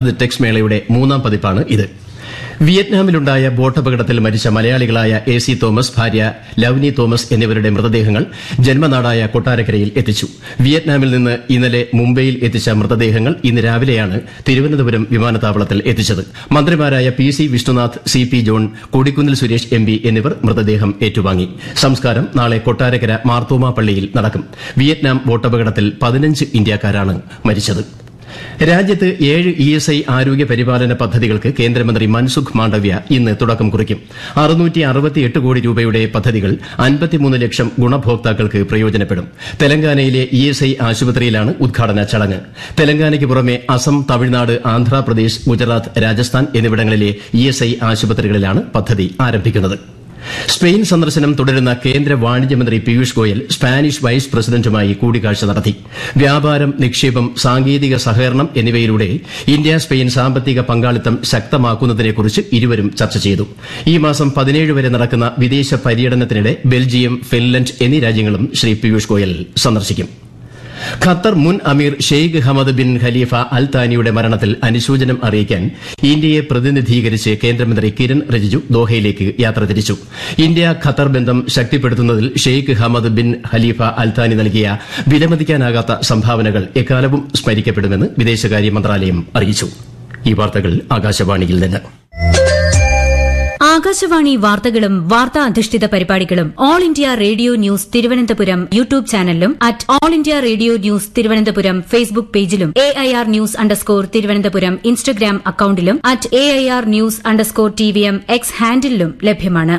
Tex മേളയുടെ മൂന്നാം പതിപ്പാണ് ഇത്. വിയറ്റ്നാമിലുണ്ടായ ബോട്ടപകടത്തിൽ മരിച്ച മലയാളികളായ എ.സി. തോമസ്, ഭാര്യ ലവ്നി തോമസ് എന്നിവരുടെ മൃതദേഹങ്ങൾ ജന്മനാടായ കൊട്ടാരക്കരയിൽ എത്തിച്ചു. വിയറ്റ്നാമിൽ നിന്ന് ഇന്നലെ മുംബൈയിൽ എത്തിച്ച മൃതദേഹങ്ങൾ ഇന്ന് രാവിലെയാണ് തിരുവനന്തപുരം വിമാനത്താവളത്തിൽ എത്തിച്ചത്. മന്ത്രിമാരായ PC. Vishnunath, CP. John, Kodikunnil Suresh MP. എന്നിവർ മൃതദേഹം ഏറ്റുവാങ്ങി. സംസ്കാരം നാളെ കൊട്ടാരക്കര മാർത്തോമാ പള്ളിയിൽ നടക്കും. വിയറ്റ്നാം ബോട്ടപകടത്തിൽ 15 ഇന്ത്യക്കാരാണ് മരിച്ചത്. രാജ്യത്ത് 7 ഇ.എസ്.ഐ ആരോഗ്യ പരിപാലന പദ്ധതികൾക്ക് കേന്ദ്രമന്ത്രി മൻസുഖ് മാണ്ഡവ്യ ഇന്ന് തുടക്കം കുറിക്കും. 668 കോടി രൂപയുടെ പദ്ധതികൾ 53 ലക്ഷം ഗുണഭോക്താക്കൾക്ക് പ്രയോജനപ്പെടും. തെലങ്കാനയിലെ ഇ.എസ്.ഐ ആശുപത്രിയിലാണ് ഉദ്ഘാടന ചടങ്ങ്. തെലങ്കാനയ്ക്ക് പുറമെ അസം, തമിഴ്നാട്, ആന്ധ്രാപ്രദേശ്, ഗുജറാത്ത്, രാജസ്ഥാൻ എന്നിവിടങ്ങളിലെ ഇ.എസ്.ഐ ആശുപത്രികളിലാണ് പദ്ധതി ആരംഭിക്കുന്നത്. സ്പെയിൻ സന്ദർശനം തുടരുന്ന കേന്ദ്ര വാണിജ്യമന്ത്രി പീയൂഷ് ഗോയൽ സ്പാനിഷ് വൈസ് പ്രസിഡന്റുമായി കൂടിക്കാഴ്ച നടത്തി. വ്യാപാരം, നിക്ഷേപം, സാങ്കേതിക സഹകരണം എന്നിവയിലൂടെ ഇന്ത്യ സ്പെയിൻ സാമ്പത്തിക പങ്കാളിത്തം ശക്തമാക്കുന്നതിനെക്കുറിച്ച് ഇരുവരും ചർച്ച ചെയ്തു. ഈ മാസം 17 വരെ നടക്കുന്ന വിദേശ പര്യടനത്തിനിടെ ബെൽജിയം, ഫിൻലൻഡ് എന്നീ രാജ്യങ്ങളും ശ്രീ പീയൂഷ് ഗോയൽ സന്ദർശിക്കും. ഖത്തർ മുൻ അമീർ ഷെയ്ഖ് ഹമദ് ബിൻ ഖലീഫ അൽ താനിയുടെ മരണത്തിൽ അനുശോചനം അറിയിക്കാൻ ഇന്ത്യയെ പ്രതിനിധീകരിച്ച് കേന്ദ്രമന്ത്രി കിരൺ റിജിജു ദോഹയിലേക്ക് യാത്ര തിരിച്ചു. ഇന്ത്യ ഖത്തർ ബന്ധം ശക്തിപ്പെടുത്തുന്നതിൽ ഷെയ്ഖ് ഹമദ് ബിൻ ഖലീഫ അൽ താനി നൽകിയ വിലമതിക്കാനാകാത്ത സംഭാവനകൾ എക്കാലവും സ്മരിക്കപ്പെടുമെന്ന് വിദേശകാര്യ മന്ത്രാലയം അറിയിച്ചു. ഈ വാർത്തകൾ ആകാശവാണിയിൽ നിന്ന്. ആകാശവാണി വാർത്തകളും വാർത്താ അധിഷ്ഠിത പരിപാടികളും all India radio news Thiruvananthapuram YouTube ചാനലിലും at all India radio news Thiruvananthapuram Facebook പേജിലും AIR ന്യൂസ് _ തിരുവനന്തപുരം ഇൻസ്റ്റഗ്രാം അക്കൌണ്ടിലും at AIR news _ TVM X ഹാൻഡിലും ലഭ്യമാണ്.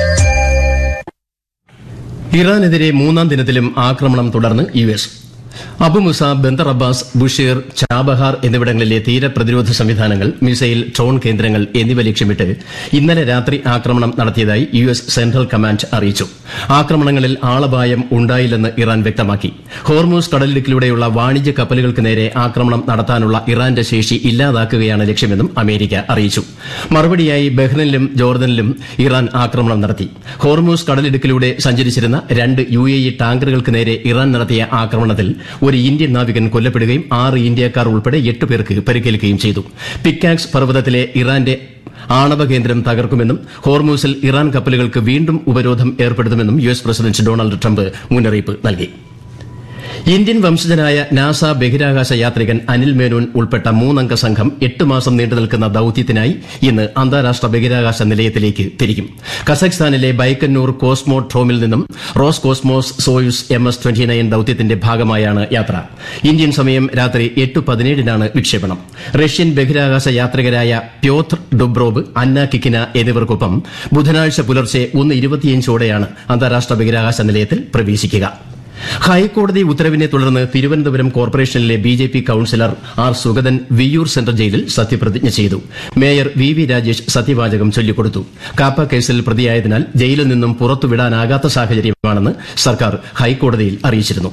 ഇറാനെതിരെ മൂന്നാം ദിനത്തിലും ആക്രമണം തുടർന്ന് US. അബുമുസ, Bandar Abbas, Bushehr, Chabahar എന്നിവിടങ്ങളിലെ തീരപ്രതിരോധ സംവിധാനങ്ങൾ, മിസൈൽ, ഡ്രോൺ കേന്ദ്രങ്ങൾ എന്നിവ ലക്ഷ്യമിട്ട് ഇന്നലെ രാത്രി ആക്രമണം നടത്തിയതായി US സെൻട്രൽ കമാൻഡ് അറിയിച്ചു. ആക്രമണങ്ങളിൽ ആളപായം ഉണ്ടായില്ലെന്ന് ഇറാൻ വ്യക്തമാക്കി. ഹോർമൂസ് കടലിടുക്കിലൂടെയുള്ള വാണിജ്യ കപ്പലുകൾക്ക് നേരെ ആക്രമണം നടത്താനുള്ള ഇറാന്റെ ശേഷി ഇല്ലാതാക്കുകയാണ് ലക്ഷ്യമെന്നും അമേരിക്ക അറിയിച്ചു. മറുപടിയായി ബഹ്റൈനിലും ജോർദനിലും ഇറാൻ ആക്രമണം നടത്തി. ഹോർമൂസ് കടലിടുക്കിലൂടെ സഞ്ചരിച്ചിരുന്ന 2 UAE ടാങ്കറുകൾക്ക് നേരെ ഇറാൻ നടത്തിയ ആക്രമണത്തിൽ ഒരു ഇന്ത്യൻ നാവികൻ കൊല്ലപ്പെടുകയും 6 ഇന്ത്യക്കാർ ഉൾപ്പെടെ 8 പേർക്ക് പരിക്കേൽക്കുകയും ചെയ്തു. പിക്കാക്സ് പർവ്വതത്തിലെ ഇറാന്റെ ആണവ കേന്ദ്രം തകർക്കുമെന്നും ഹോർമൂസിൽ ഇറാൻ കപ്പലുകൾക്ക് വീണ്ടും ഉപരോധം ഏർപ്പെടുത്തുമെന്നും US പ്രസിഡന്റ് ഡൊണാൾഡ് ട്രംപ് മുന്നറിയിപ്പ് നൽകി. ഇന്ത്യൻ വംശജനായ നാസ ബഹിരാകാശ യാത്രികൻ അനിൽ മേനോൻ ഉൾപ്പെട്ട 3-അംഗ സംഘം 8 മാസം നീണ്ടുനിൽക്കുന്ന ദൌത്യത്തിനായി ഇന്ന് അന്താരാഷ്ട്ര ബഹിരാകാശ നിലയത്തിലേക്ക് തിരിക്കും. കസഖ്സ്ഥാനിലെ ബൈക്കന്നൂർ കോസ്മോഡ്രോമിൽ നിന്നും റോസ് കോസ്മോസ് സോയുസ് MS-29 ദൌത്യത്തിന്റെ ഭാഗമായാണ് യാത്ര. ഇന്ത്യൻ സമയം രാത്രി 8:17-നാണ് വിക്ഷേപണം. റഷ്യൻ ബഹിരാകാശ യാത്രികരായ പ്യോത്ർ ഡുബ്രോവ്, അന്ന കിക്കിന എന്നിവർക്കൊപ്പം ബുധനാഴ്ച പുലർച്ചെ 1:25-ഓടെയാണ് അന്താരാഷ്ട്ര ബഹിരാകാശ നിലയത്തിൽ പ്രവേശിക്കുക. ഹൈക്കോടതി ഉത്തരവിനെ തുടർന്ന് തിരുവനന്തപുരം കോർപ്പറേഷനിലെ BJP councillor R. Sugathan Viyyur central ജയിലിൽ സത്യപ്രതിജ്ഞ ചെയ്തു. മേയർ VV രാജേഷ് സത്യവാചകം ചൊല്ലിക്കൊടുത്തു. കാപ്പ കേസിൽ പ്രതിയായതിനാൽ ജയിലിൽ നിന്നും പുറത്തുവിടാനാകാത്ത സാഹചര്യമാണെന്ന് സർക്കാർ ഹൈക്കോടതിയിൽ അറിയിച്ചിരുന്നു.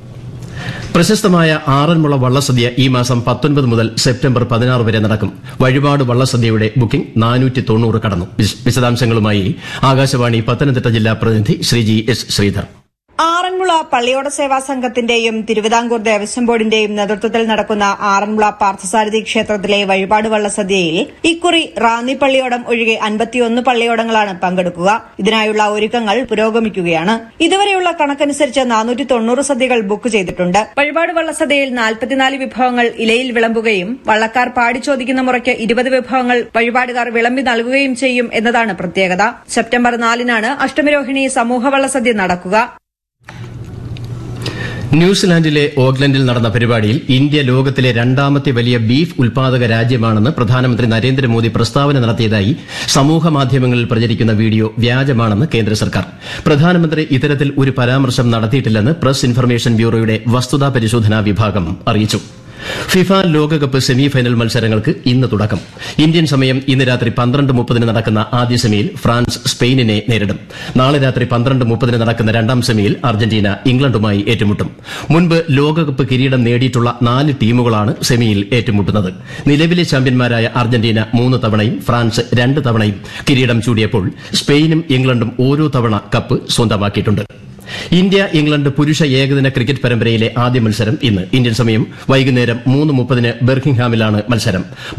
പ്രശസ്തമായ ആറന്മുള വള്ളസദ്യ ഈ മാസം 19 മുതൽ സെപ്റ്റംബർ 16 വരെ നടക്കും. വഴിപാട് വള്ളസദ്യയുടെ ബുക്കിംഗ് 490 കടന്നു. വിശദാംശങ്ങളുമായി ആകാശവാണി പത്തനംതിട്ട ജില്ലാ പ്രതിനിധി ശ്രീജി S. ശ്രീധർ. ആറന്മുള പള്ളിയോട സേവാ സംഘത്തിന്റെയും തിരുവിതാംകൂർ ദേവസ്വം ബോർഡിന്റെയും നേതൃത്വത്തിൽ നടക്കുന്ന ആറന്മുള പാർത്ഥസാരഥി ക്ഷേത്രത്തിലെ വഴിപാട് വള്ളസദ്യയിൽ ഇക്കുറി റാന്നി പള്ളിയോടം ഒഴികെ 51 പള്ളിയോടങ്ങളാണ് പങ്കെടുക്കുക. ഇതിനായുള്ള ഒരുക്കങ്ങൾ പുരോഗമിക്കുകയാണ്. ഇതുവരെയുള്ള കണക്കനുസരിച്ച് 490 സദ്യകൾ ബുക്ക് ചെയ്തിട്ടുണ്ട്. വഴിപാട് വള്ളസദ്യയിൽ 44 വിഭവങ്ങൾ ഇലയിൽ വിളമ്പുകയും വള്ളക്കാർ പാടി ചോദിക്കുന്ന മുറയ്ക്ക് 20 വിഭവങ്ങൾ വഴിപാടുകാർ വിളമ്പി നൽകുകയും ചെയ്യും എന്നതാണ് പ്രത്യേകത. സെപ്റ്റംബർ 4-നാണ് അഷ്ടമിരോഹിണി സമൂഹ വള്ളസദ്യ നടക്കുക. ന്യൂസിലാൻഡിലെ ഓക്ലൻഡിൽ നടന്ന പരിപാടിയിൽ ഇന്ത്യ ലോകത്തിലെ 2ാമത്തെ വലിയ ബീഫ് ഉൽപാദക രാജ്യമാണെന്ന് പ്രധാനമന്ത്രി നരേന്ദ്രമോദി പ്രസ്താവന നടത്തിയതായി സമൂഹമാധ്യമങ്ങളിൽ പ്രചരിക്കുന്ന വീഡിയോ വ്യാജമാണെന്ന് കേന്ദ്ര സർക്കാർ. പ്രധാനമന്ത്രി ഇത്തരത്തിൽ ഒരു പരാമർശം നടത്തിയിട്ടില്ലെന്ന് പ്രസ് ഇൻഫർമേഷൻ ബ്യൂറോയുടെ വസ്തുതാ പരിശോധനാ വിഭാഗം അറിയിച്ചു. ഫിഫ ലോകകപ്പ് സെമി ഫൈനൽ മത്സരങ്ങൾക്ക് ഇന്ന് തുടക്കം. ഇന്ത്യൻ സമയം ഇന്ന് രാത്രി 12:30 നടക്കുന്ന ആദ്യ സെമിയിൽ ഫ്രാൻസ് സ്പെയിനിനെ നേരിടും. നാളെ രാത്രി 12:30 നടക്കുന്ന 2ാം സെമിയിൽ അർജന്റീന ഇംഗ്ലണ്ടുമായി ഏറ്റുമുട്ടും. മുൻപ് ലോകകപ്പ് കിരീടം നേടിയിട്ടുള്ള 4 ടീമുകളാണ് സെമിയിൽ ഏറ്റുമുട്ടുന്നത്. നിലവിലെ ചാമ്പ്യന്മാരായ അർജന്റീന 3 തവണയും ഫ്രാൻസ് 2 തവണയും കിരീടം ചൂടിയപ്പോൾ സ്പെയിനും ഇംഗ്ലണ്ടും ഓരോ തവണ കപ്പ് സ്വന്തമാക്കിയിട്ടുണ്ട്. ഇന്ത്യ ഇംഗ്ലണ്ട് പുരുഷ ഏകദിന ക്രിക്കറ്റ് പരമ്പരയിലെ ആദ്യ മത്സരം ഇന്ന് ഇന്ത്യൻ സമയം വൈകുന്നേരം 3:30 ബർക്കിംഗ്ഹാമിലാണ് മത്സരം.